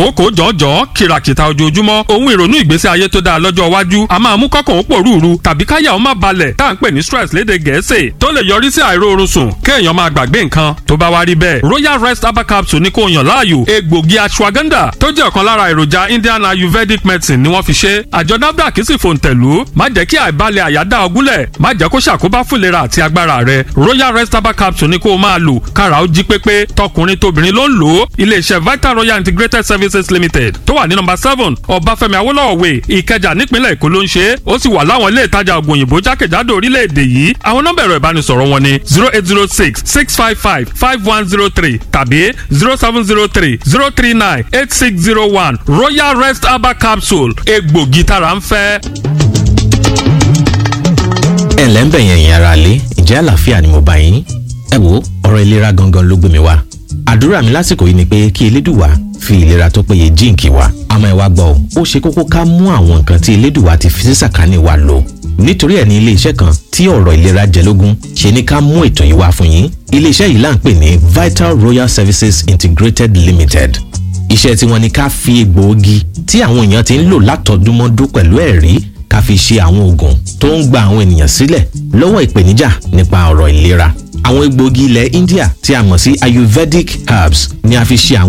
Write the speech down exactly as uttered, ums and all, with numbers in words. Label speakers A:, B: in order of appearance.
A: kòókòó jọ̀ọ́jọ̀ọ́ kìràkìtà ojoojúmọ́ ohun ìrònú ìgbésí ayé tó dáa lọ́jọ́ iwájú a máa mú kọ́kàn ó pòrúurú tàbí káyà ó má balẹ̀ tá à ń pè ní stress lédè gẹ̀ẹ́sì tó lè yọrí sí àìróorun sùn kéèyàn máa gbàgbé nǹkan tó bá wá rí bẹ́ẹ̀ royal rest herbal capsule ní kó yàn láàyò egbògi ashwagandha tó jẹ́ ọ̀kan lára èròjà indian ayurvedic medicine ni wọ́n fi ṣe àjọ nafdac sì fòǹtẹ̀lú má jẹ́ kí àìbalẹ̀ àyà dá ọ gúnlẹ̀ má jẹ́ kó ṣàkóbá fún ìlera àti agbára rẹ royal rest herbal capsule ní kó o máa lò kára ó jí pépé tọkùnrin tóbìnrin ló ń lò ó iléeṣẹ́ vital royal integrated services limited tó wà ní nọ́mbà seven ọbáfẹ́mi awólọ́wọ̀ way ìkẹjà nípínlẹ̀ èkó ló ń ṣe ó sì wà láwọn ilé ìtajà ògùn òyìnbó jákèjádò orílẹ̀-èdè yìí àwọn nọ́mbà ẹ̀rọ ìbánisọ̀rọ̀ wọn ni zero eight zero six six five five five one zero three tàbí zero seven zero three zero three nine eight six zero one royal rest herbal capsule egbògi tára ń fẹ́.
B: ẹ ǹlẹ́ ń bẹ̀yẹn ìyẹn ara lé ìjẹ́ àlàáfíà ni mo bá yín ẹ wo ọ̀rọ̀ ìlera gangan ló gbé mi wá àdúrà mi lásìkò yìí ni pé kí elédùwà fi ìlera tó péye jíǹkì wa àmọ́ ẹ wá gbọ́ ọ ó ṣe kókó ká mú àwọn nǹkan tí elédùwà ti fi sí sàkání wa lò nítorí ẹ̀ ní ilé iṣẹ́ kan tí ọ̀rọ̀ ìlera jẹ lógún ṣe ní ká mú ètò yìí wá fún yín ilé iṣẹ́ yìí là ń pè ní Vital Royal Services Integrated Limited iṣẹ́ tí wọ́n ní ká fi egbòogi tí àwọn èèyàn ti ń lò látọdúnmọ́dún pẹ̀lú ẹ̀rí ká fi ṣe àwọn oògùn tó ń gba àwọn ènìyàn sílẹ̀ lọ́wọ́ ìpèníjà nípa ọ̀rọ̀ ìlera àwọn egbòogi ilẹ̀ India tí a mọ̀ sí Ayurvedic herbs ni a fi ṣe àwọn